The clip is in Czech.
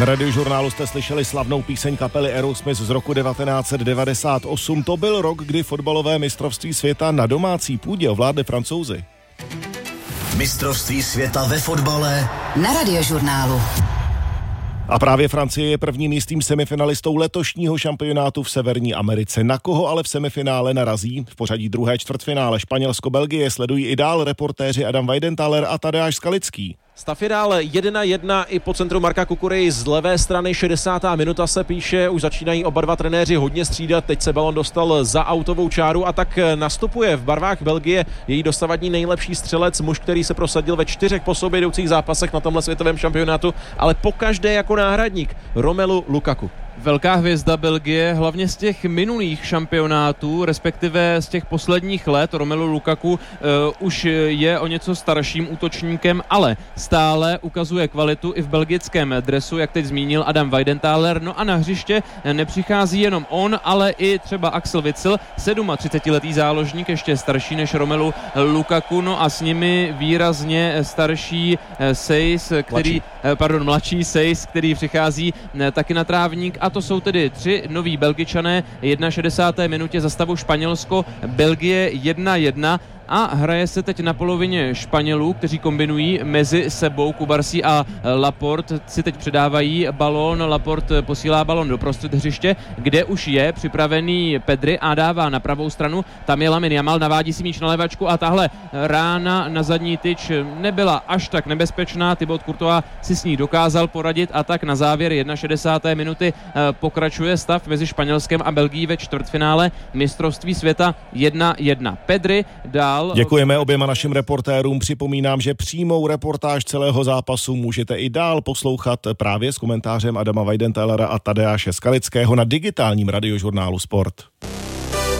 Na Radiožurnálu jste slyšeli slavnou píseň kapely Aerosmith z roku 1998. To byl rok, kdy fotbalové mistrovství světa na domácí půdě ovládli Francouzi. Mistrovství světa ve fotbale na Radiožurnálu. A právě Francie je prvním jistým semifinalistou letošního šampionátu v Severní Americe. Na koho ale v semifinále narazí? V pořadí druhé čtvrtfinále Španělsko-Belgie sledují i dál reportéři Adam Weidenthaler a Tadeáš Skalický. Stav je dál 1-1 i po centru Marka Kukury. Z levé strany 60. minuta se píše, už začínají oba dva trenéři hodně střídat. Teď se balon dostal za autovou čáru a tak nastupuje v barvách Belgie její dosavadní nejlepší střelec, muž, který se prosadil ve 4 po sobě jdoucích zápasech na tomhle světovém šampionátu, ale pokaždé jako náhradník Romelu Lukaku. Velká hvězda Belgie, hlavně z těch minulých šampionátů, respektive z těch posledních let. Romelu Lukaku už je o něco starším útočníkem, ale stále ukazuje kvalitu i v belgickém dresu, jak teď zmínil Adam Weidenthaler. No a na hřiště nepřichází jenom on, ale i třeba Axel Witsel, 37letý záložník, ještě starší než Romelu Lukaku, no a s nimi výrazně starší mladší Sejs, který přichází taky na trávník. A to jsou tedy 3 noví Belgičané, 61. minutě za stavu Španělsko-Belgie 1-1. A hraje se teď na polovině Španělů, kteří kombinují mezi sebou. Kubarsí a Laporte si teď předávají balón. Laporte posílá balón do prostřed hřiště, kde už je připravený Pedri a dává na pravou stranu. Tam je Lamine Yamal, navádí si míč na levačku a tahle rána na zadní tyč nebyla až tak nebezpečná. Thibaut Courtois si s ní dokázal poradit a tak na závěr 61. minuty pokračuje stav mezi Španělskem a Belgií ve čtvrtfinále mistrovství světa 1-1. Pedri dál. Děkujeme oběma našim reportérům. Připomínám, že přímou reportáž celého zápasu můžete i dál poslouchat právě s komentářem Adama Weidenthalera a Tadeáše Skalického na digitálním Radiožurnálu Sport.